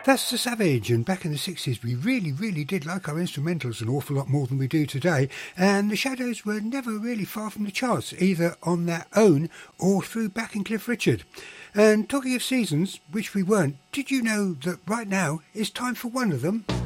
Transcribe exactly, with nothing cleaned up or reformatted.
That's The Savage, and back in the sixties we really, really did like our instrumentals an awful lot more than we do today, and the Shadows were never really far from the charts, either on their own or through backing Cliff Richard. And talking of seasons, which we weren't, did you know that right now it's time for one of them?